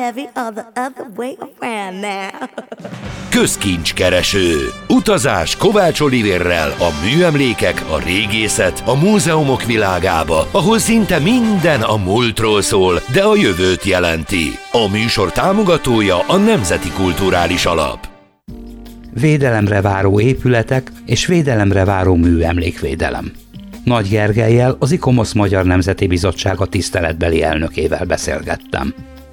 every other way around now. Közkincskereső. Utazás Kovács Olivérrel a műemlékek, a régészet, a múzeumok világába, ahol szinte minden a múltról szól, de a jövőt jelenti. A műsor támogatója a Nemzeti Kulturális Alap. Védelemre váró épületek és védelemre váró műemlékvédelem. Nagy Gergellyel, az ICOMOS Magyar Nemzeti Bizottsága tiszteletbeli elnökével beszélgettem.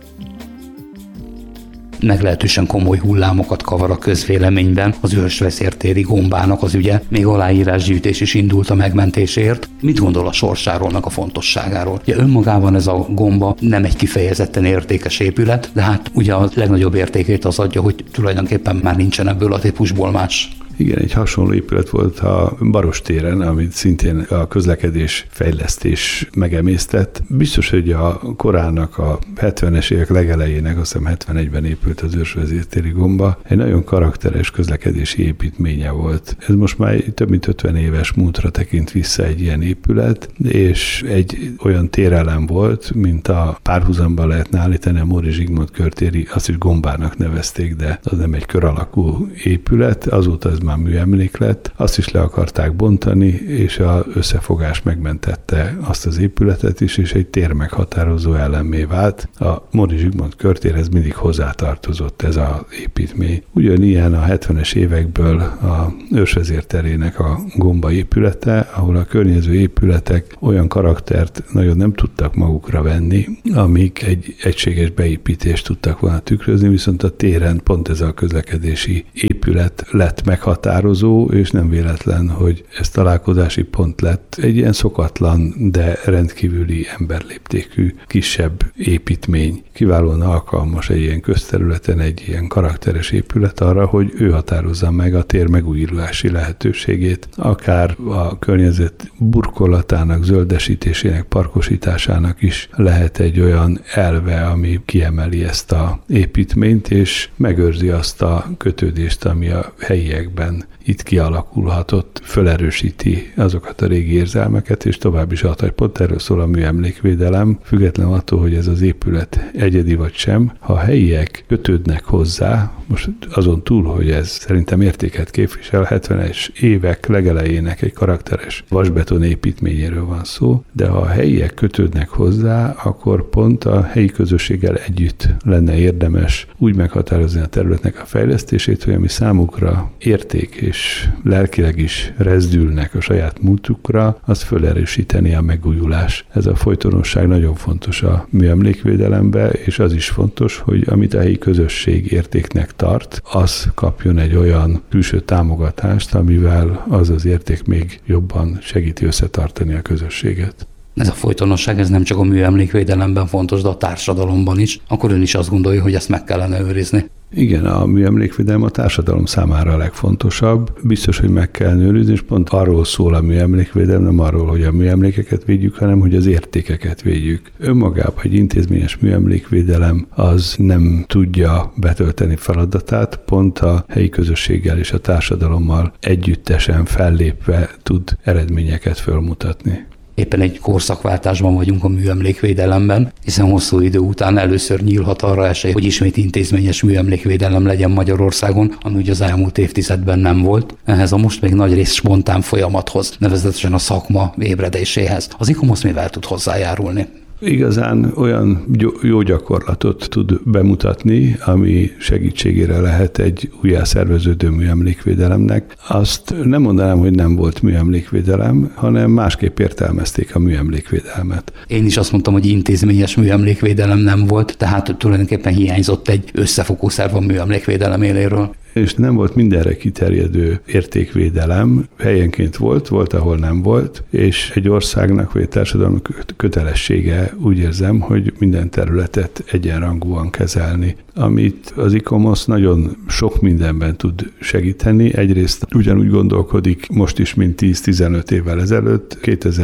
Meglehetősen komoly hullámokat kavar a közvéleményben az ősvezértéri gombának az ügye, még aláírásgyűjtés is indult a megmentésért. Mit gondol a sorsáról, meg a fontosságáról? Ugye önmagában ez a gomba nem egy kifejezetten értékes épület, de hát ugye a legnagyobb értékét az adja, hogy tulajdonképpen már nincsen ebből a típusból más. Igen, egy hasonló épület volt a Barostéren, amit szintén a közlekedés fejlesztés megemésztett. Biztos, hogy a korának, a 70-es évek legelejének, azt hiszem 71-ben épült az ősvezértéri gomba, egy nagyon karakteres közlekedési építménye volt. Ez most már több mint 50 éves múltra tekint vissza egy ilyen épület, és egy olyan térelem volt, mint a párhuzamban lehetne állítani a Móricz Zsigmond körtéri, azt is gombának nevezték, de az nem egy kör alakú épület, azóta ez már műemlék lett, azt is le akarták bontani, és az összefogás megmentette azt az épületet is, és egy térmeghatározó elemmé vált. A Móricz Zsigmond körtérhez mindig hozzátartozott ez az építmény. Ugyanilyen a 70-es évekből a Ősvezérterének a gomba épülete, ahol a környező épületek olyan karaktert nagyon nem tudtak magukra venni, amik egy egységes beépítést tudtak volna tükrözni, viszont a téren pont ez a közlekedési épület lett meghatározó, és nem véletlen, hogy ez találkozási pont lett. Egy ilyen szokatlan, de rendkívüli emberléptékű, kisebb építmény. Kiválóan alkalmas egy ilyen közterületen egy ilyen karakteres épület arra, hogy ő határozza meg a tér megújulási lehetőségét, akár a környezet burkolatának, zöldesítésének, parkosításának is lehet egy olyan elve, ami kiemeli ezt a építményt, és megőrzi azt a kötődést, ami a helyiekben itt kialakulhatott, fölerősíti azokat a régi érzelmeket, és tovább is ad, hogy pont erről szól a műemlékvédelem, független attól, hogy ez az épület egyedi vagy sem. Ha a helyiek kötődnek hozzá, most azon túl, hogy ez szerintem értéket képvisel, 70-es évek legelejének egy karakteres vasbeton építményéről van szó, de ha a helyiek kötődnek hozzá, akkor pont a helyi közösséggel együtt lenne érdemes úgy meghatározni a területnek a fejlesztését, hogy ami számukra érték és lelkileg is rezdülnek a saját múltukra, az fölerősíteni a megújulás. Ez a folytonosság nagyon fontos a műemlékvédelemben, és az is fontos, hogy amit a helyi közösség értéknek tart, az kapjon egy olyan külső támogatást, amivel az az érték még jobban segíti összetartani a közösséget. Ez a folytonosság, ez nem csak a műemlékvédelemben fontos, de a társadalomban is. Akkor ön is azt gondolja, hogy ezt meg kellene őrizni. Igen, a műemlékvédelem a társadalom számára a legfontosabb. Biztos, hogy meg kell őrizni, és pont arról szól a műemlékvédelem, nem arról, hogy a műemlékeket védjük, hanem hogy az értékeket védjük. Önmagában egy intézményes műemlékvédelem az nem tudja betölteni feladatát, pont a helyi közösséggel és a társadalommal együttesen fellépve tud eredményeket fölmutatni. Éppen egy korszakváltásban vagyunk a műemlékvédelemben, hiszen hosszú idő után először nyílhat arra esély, hogy ismét intézményes műemlékvédelem legyen Magyarországon, ami ugye az elmúlt évtizedben nem volt. Ehhez a most még nagyrészt spontán folyamathoz, nevezetesen a szakma ébredéséhez. Az ICOMOS mivel tud hozzájárulni? Igazán olyan jó gyakorlatot tud bemutatni, ami segítségére lehet egy újjászerveződő műemlékvédelemnek. Azt nem mondanám, hogy nem volt műemlékvédelem, hanem másképp értelmezték a műemlékvédelmet. Én is azt mondtam, hogy intézményes műemlékvédelem nem volt, tehát tulajdonképpen hiányzott egy összefogó szerv a műemlékvédelem éléről. És nem volt mindenre kiterjedő értékvédelem, helyenként volt, ahol nem volt, és egy országnak vagy egy társadalom kötelessége, úgy érzem, hogy minden területet egyenrangúan kezelni. Amit az ICOMOS nagyon sok mindenben tud segíteni. Egyrészt ugyanúgy gondolkodik most is, mint 10-15 évvel ezelőtt.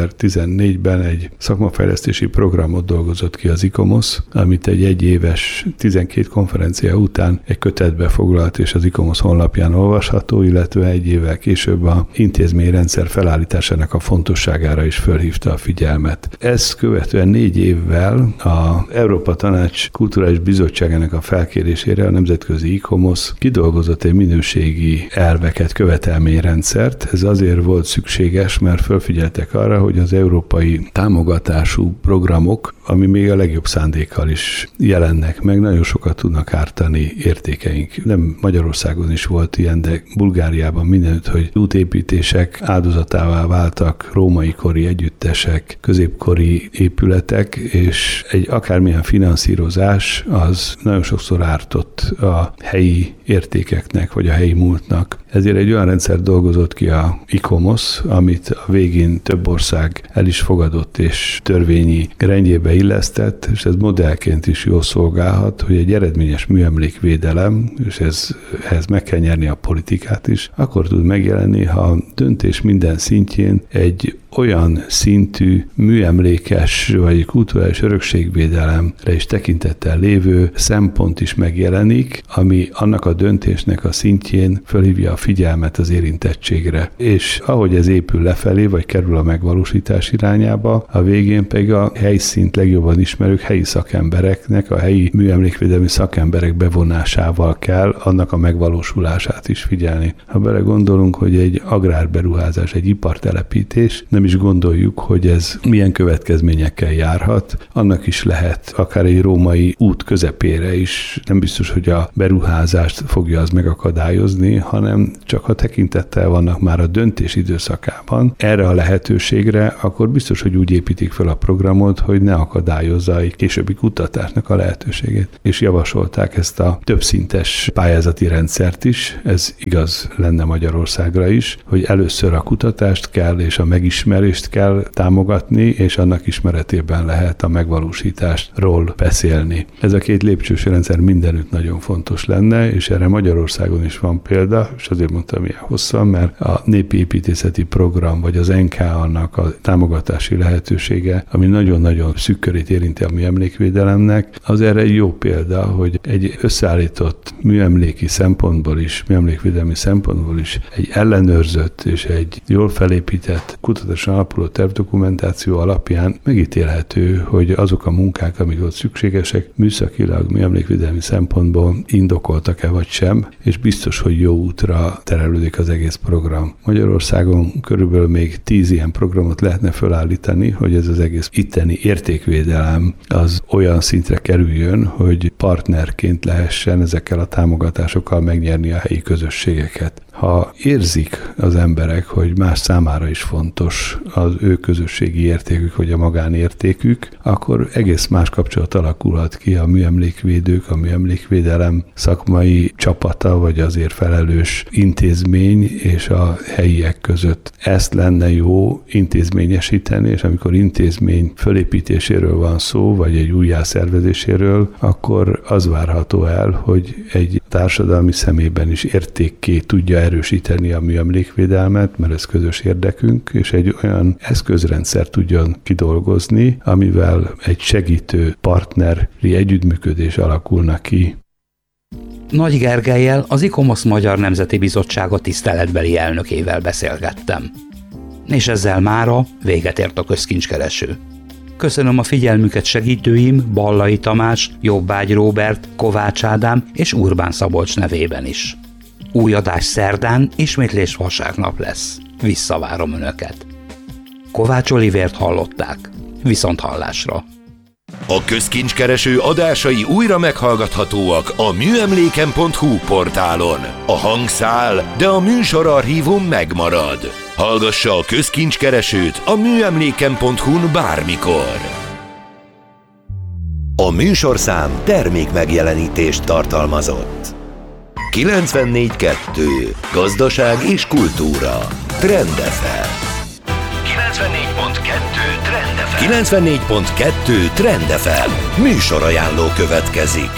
2014-ben egy szakmafejlesztési programot dolgozott ki az ICOMOS, amit egy egyéves 12 konferencia után egy kötetbe foglalt, és az ICOMOS ICOMOS honlapján olvasható, illetve egy évvel később a intézményrendszer felállításának a fontosságára is fölhívta a figyelmet. Ezt követően 4 évvel az Európa Tanács Kulturális Bizottságának a felkérésére a nemzetközi ICOMOS kidolgozott egy minőségi elveket, követelményrendszert. Ez azért volt szükséges, mert fölfigyeltek arra, hogy az európai támogatású programok, ami még a legjobb szándékkal is jelennek meg, nagyon sokat tudnak ártani értékeink. Nem Magyarországon is volt ilyen, de Bulgáriában mindenütt, hogy útépítések áldozatává váltak római kori együttesek, középkori épületek, és egy akármilyen finanszírozás az nagyon sokszor ártott a helyi értékeknek, vagy a helyi múltnak. Ezért egy olyan rendszer dolgozott ki a ICOMOS, amit a végén több ország el is fogadott és törvényi rendjébe illesztett, és ez modellként is jól szolgálhat, hogy egy eredményes műemlékvédelem, és ehhez meg kell nyerni a politikát is, akkor tud megjelenni, ha a döntés minden szintjén egy olyan szintű műemlékes vagy kulturális örökségvédelemre is tekintettel lévő szempont is megjelenik, ami annak a döntésnek a szintjén fölhívja a figyelmet az érintettségre. És ahogy ez épül lefelé, vagy kerül a megvalósítás irányába, a végén pedig a helyszínt legjobban ismerők helyi szakembereknek, a helyi műemlékvédelmi szakemberek bevonásával kell annak a megvalósulását is figyelni. Ha belegondolunk, hogy egy agrárberuházás, egy ipartelepítés, nem is gondoljuk, hogy ez milyen következményekkel járhat. Annak is lehet akár egy római út közepére is. Nem biztos, hogy a beruházást fogja az megakadályozni, hanem csak ha tekintettel vannak már a döntés időszakában erre a lehetőségre, akkor biztos, hogy úgy építik fel a programot, hogy ne akadályozza egy későbbi kutatásnak a lehetőségét. És javasolták ezt a többszintes pályázati rendszert is. Ez igaz lenne Magyarországra is, hogy először a kutatást kell és a megismerést kell támogatni, és annak ismeretében lehet a megvalósításról beszélni. Ez a 2 lépcsős rendszer mindenütt nagyon fontos lenne, és erre Magyarországon is van példa, és azért mondtam ilyen hosszan, mert a Népi Építészeti Program, vagy az NK-nak a támogatási lehetősége, ami nagyon-nagyon szűk körét érinti a műemlékvédelemnek, az erre egy jó példa, hogy egy összeállított műemléki szempontból is, műemlékvédelmi szempontból is egy ellenőrzött és egy jól felépített kutatáson alapuló tervdokumentáció alapján megítélhető, hogy azok a munkák, amik ott szükségesek, műszakilag, műemlékvédelmi szempontból indokoltak-e vagy sem, és biztos, hogy jó útra terelődik az egész program. Magyarországon körülbelül még 10 ilyen programot lehetne felállítani, hogy ez az egész itteni értékvédelem az olyan szintre kerüljön, hogy partnerként lehessen ezekkel a támogatásokkal megnyerni a helyi közösségeket. Ha érzik az emberek, hogy más számára is fontos az ő közösségi értékük, vagy a magánértékük, akkor egész más kapcsolat alakulhat ki a műemlékvédők, a műemlékvédelem szakmai csapata, vagy azért felelős intézmény és a helyiek között. Ezt lenne jó intézményesíteni, és amikor intézmény fölépítéséről van szó, vagy egy újjászervezéséről, akkor az várható el, hogy egy társadalmi szemében is értékké tudja erősíteni a műemlékvédelmet, mert ez közös érdekünk, és egy olyan eszközrendszer tudjon kidolgozni, amivel egy segítő partneri együttműködés alakulna ki. Nagy Gergellyel, az ICOMOS Magyar Nemzeti Bizottsága tiszteletbeli elnökével beszélgettem. És ezzel mára véget ért a Közkincskereső. Köszönöm a figyelmüket segítőim Ballai Tamás, Jobbágy Róbert, Kovács Ádám és Urbán Szabolcs nevében is. Új adás szerdán, ismétlés vasárnap lesz. Visszavárom Önöket. Kovács Olivért hallották. Viszonthallásra. A Közkincskereső adásai újra meghallgathatóak a műemléken.hu portálon. A hang száll, de a műsorarchívum megmarad. Hallgassa a Közkincskeresőt a műemléken.hu-n bármikor. A műsorszám termék megjelenítést tartalmazott. 94.2. Gazdaság és kultúra. Trend FM. 94.2 Trend FM. Műsorajánló következik.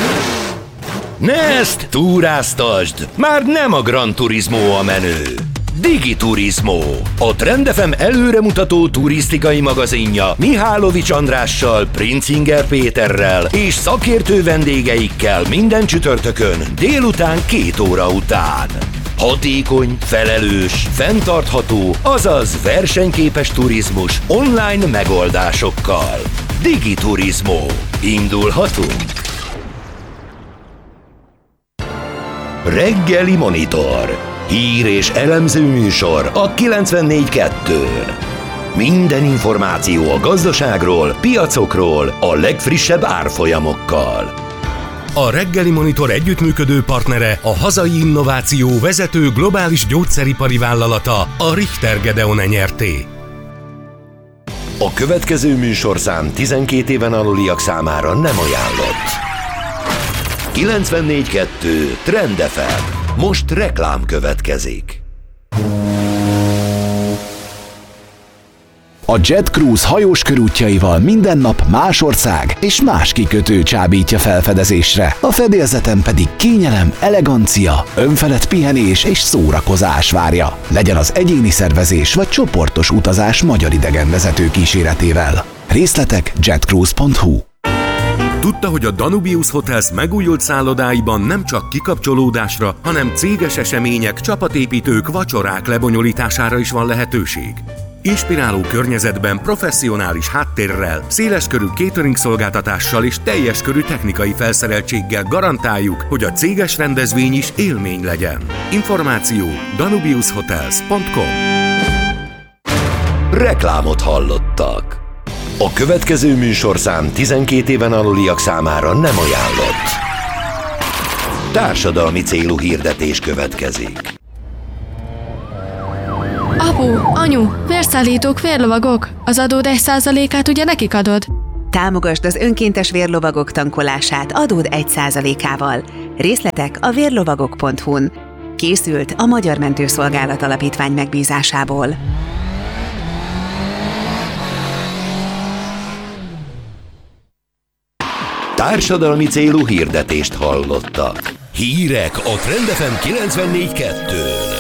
Ne ezt túráztasd! Már nem a Gran Turismo a menő! Digiturizmo, a Trend FM előremutató turisztikai magazinja Mihálovics Andrással, Princinger Péterrel és szakértő vendégeikkel minden csütörtökön délután 2 óra után. Hatékony, felelős, fenntartható, azaz versenyképes turizmus online megoldásokkal. Digiturizmo. Indulhatunk? Reggeli Monitor. Hír és elemző műsor a 94.2-n. Minden információ a gazdaságról, piacokról, a legfrissebb árfolyamokkal. A Reggeli Monitor együttműködő partnere a hazai innováció vezető globális gyógyszeripari vállalata, a Richter Gedeon Nyrt. A következő műsorszám 12 éven aluliak számára nem ajánlott. 94.2 Trend FM. Most reklám következik. A Jet Cruise hajós körútjaival minden nap más ország és más kikötő csábítja felfedezésre. A fedélzeten pedig kényelem, elegancia, önfelett pihenés és szórakozás várja. Legyen az egyéni szervezés vagy csoportos utazás magyar idegenvezető kíséretével. Részletek jetcruise.hu. Tudta, hogy a Danubius Hotels megújult szállodáiban nem csak kikapcsolódásra, hanem céges események, csapatépítők, vacsorák lebonyolítására is van lehetőség. Inspiráló környezetben, professzionális háttérrel, széleskörű catering szolgáltatással és teljes körű technikai felszereltséggel garantáljuk, hogy a céges rendezvény is élmény legyen. Információ danubiushotels.com. Reklámot hallottak. A következő műsorszám 12 éven aluliak számára nem ajánlott. Társadalmi célú hirdetés következik. Apu, anyu, vérszállítók, vérlovagok. Az adód 1%-át ugye nekik adod? Támogasd az önkéntes vérlovagok tankolását adód 1%-ával. Részletek a vérlovagok.hu-n. Készült a Magyar Mentőszolgálat Alapítvány megbízásából. Társadalmi célú hirdetést hallottak. Hírek a Trend FM 94.2-n.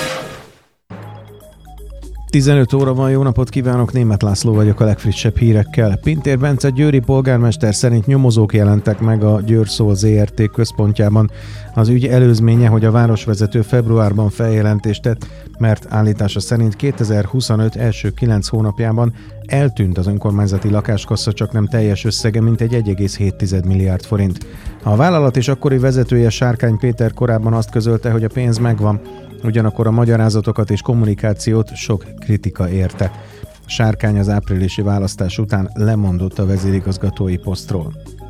15 óra van, jó napot kívánok, Németh László vagyok a legfrissebb hírekkel. Pintér Bence győri polgármester szerint nyomozók jelentek meg a Győr-Szól ZRT központjában. Az ügy előzménye, hogy a városvezető februárban feljelentést tett, mert állítása szerint 2025 első 9 hónapjában eltűnt az önkormányzati lakáskassa csak nem teljes összege, mint egy 1,7 milliárd forint. A vállalat és akkori vezetője Sárkány Péter korábban azt közölte, hogy a pénz megvan, ugyanakkor a magyarázatokat és kommunikációt sok kritika érte. Sárkány az áprilisi választás után lemondott a vezérigazgatói posztról.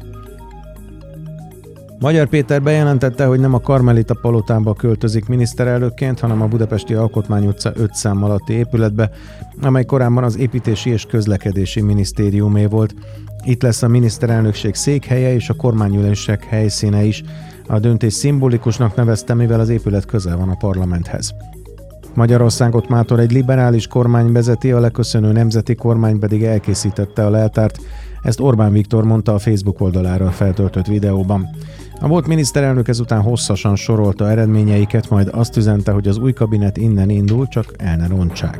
Magyar Péter bejelentette, hogy nem a Karmelita palotába költözik miniszterelnökként, hanem a Budapesti Alkotmány utca 5 szám alatti épületbe, amely korábban az Építési és Közlekedési Minisztériumé volt. Itt lesz a miniszterelnökség székhelye és a kormányülések helyszíne is. A döntés szimbolikusnak nevezte, mivel az épület közel van a parlamenthez. Magyarországot mától egy liberális kormány vezeti, a leköszönő nemzeti kormány pedig elkészítette a leltárt. Ezt Orbán Viktor mondta a Facebook oldalára feltöltött videóban. A volt miniszterelnök ezután hosszasan sorolta eredményeiket, majd azt üzente, hogy az új kabinet innen indul, csak el ne rontsák.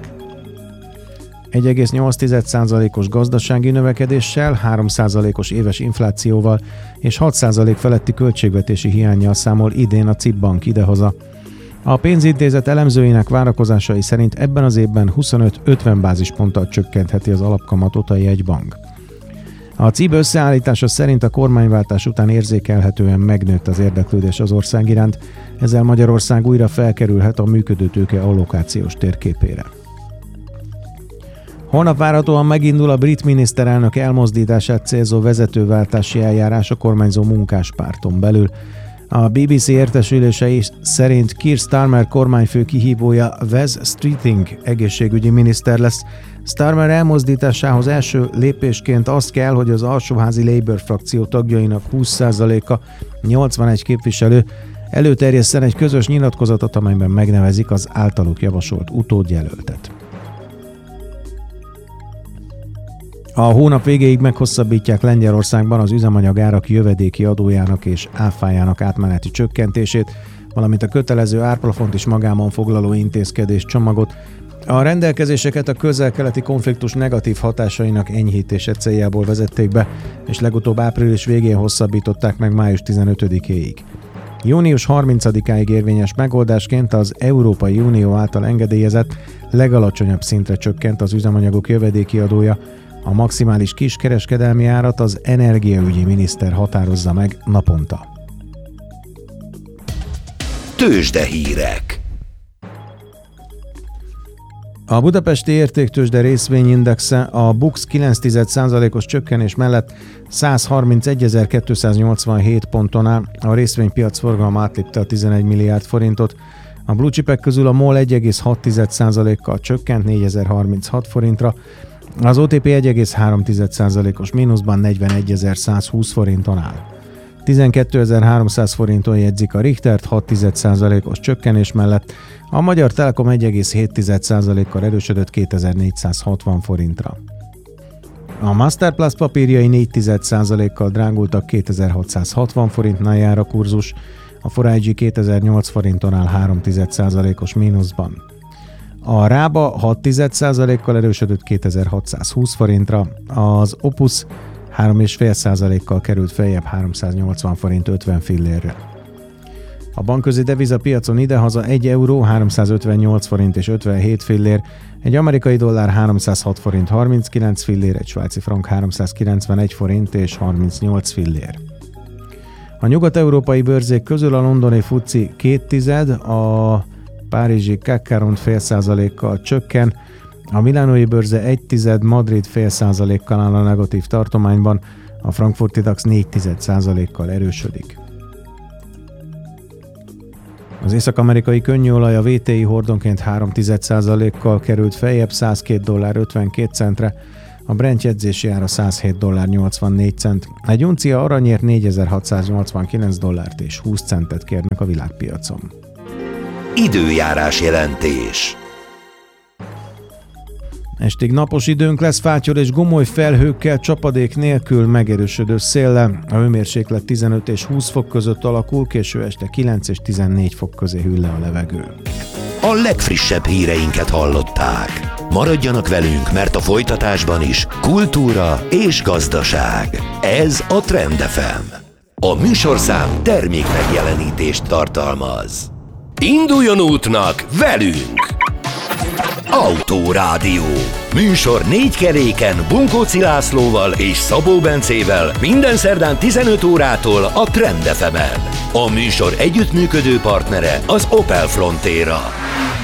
1,8%-os gazdasági növekedéssel, 3%-os éves inflációval és 6% feletti költségvetési hiánnyal számol idén a CIP Bank idehaza. A pénzintézet elemzőinek várakozásai szerint ebben az évben 25-50 bázisponttal csökkentheti az alapkamatot a jegybank. A CIB összeállítása szerint a kormányváltás után érzékelhetően megnőtt az érdeklődés az ország iránt, ezzel Magyarország újra felkerülhet a működőtőke allokációs térképére. Holnap várhatóan megindul a brit miniszterelnök elmozdítását célzó vezetőváltási eljárás a kormányzó munkáspárton belül. A BBC értesülései szerint Keir Starmer kormányfő kihívója Wes Streeting egészségügyi miniszter lesz. Starmer elmozdításához első lépésként azt kell, hogy az alsóházi Labour frakció tagjainak 20%-a, 81 képviselő előterjesszen egy közös nyilatkozatot, amelyben megnevezik az általuk javasolt utódjelöltet. A hónap végéig meghosszabbítják Lengyelországban az üzemanyagárak jövedéki adójának és áfájának átmeneti csökkentését, valamint a kötelező árplafont is magában foglaló intézkedés csomagot. A rendelkezéseket a közel-keleti konfliktus negatív hatásainak enyhítése céljából vezették be, és legutóbb április végén hosszabbították meg május 15-éig. Június 30-áig érvényes megoldásként az Európai Unió által engedélyezett legalacsonyabb szintre csökkent az üzemanyagok jövedéki adója, a maximális kiskereskedelmi árat az energiaügyi miniszter határozza meg naponta. Tőzsdehírek. A budapesti értéktőzsde részvényindexe a BUX 9,1%-os csökkenés mellett 131.287 ponton áll, a részvénypiac forgalma átlépte a 11 milliárd forintot. A blue chipek közül a MOL 1,6%-kal csökkent 4036 forintra, az OTP 1,3%-os mínuszban 41.120 forinton áll. 12.300 forinton jegyzik a Richtert 6,1%-os csökkenés mellett, a Magyar Telekom 1,7%-kal erősödött 2460 forintra. A Masterplus papírjai 4,1%-kal drágultak, 2660 forintnál jár a kurzus, a 4IG 2008 forinton áll 3,1%-os mínuszban. A Rába 6,1%-kal erősödött 2620 forintra, az Opus 3,5%-kal került feljebb 380 forint 50 fillérre. A bankközi devizapiacon idehaza 1 euró 358 forint és 57 fillér, egy amerikai dollár 306 forint 39 fillér, egy svájci frank 391 forint és 38 fillér. A nyugat-európai bőrzék közül a londoni FTSE 0,2, a párizsi CAC 0,5%-kal csökken, a milánói bőrze 1,1, Madrid 0,5%-kal áll a negatív tartományban, a frankfurti DAX 4,1%-kal erősödik. Az észak-amerikai könnyűolaj a WTI hordonként 3,1%-kal került feljebb $102.52, a Brent jegyzési ára $107.84, egy uncia aranyért $4.689 és 20 centet kérnek a világpiacon. Időjárás jelentés. Estig napos időnk lesz, fátyol és gomoly felhőkkel, csapadék nélkül, megerősödő széllel. A hőmérséklet 15 és 20 fok között alakul, késő este 9 és 14 fok közé hűl le a levegő. A legfrissebb híreinket hallották. Maradjanak velünk, mert a folytatásban is kultúra és gazdaság. Ez a Trend FM. A műsorszám termék megjelenítést tartalmaz. Induljon útnak velünk! Autórádió. Műsor 4 keréken Bunkóci Lászlóval és Szabó Bencével minden szerdán 15 órától a Trend FM-en. A műsor együttműködő partnere az Opel Frontera.